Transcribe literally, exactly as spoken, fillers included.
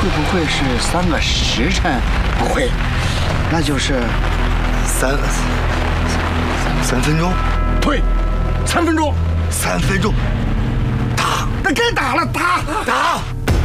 会不会是三个时辰？ 不会， 那就是三三分钟。 对，三分钟。 三分钟。打， 那该打了，打打。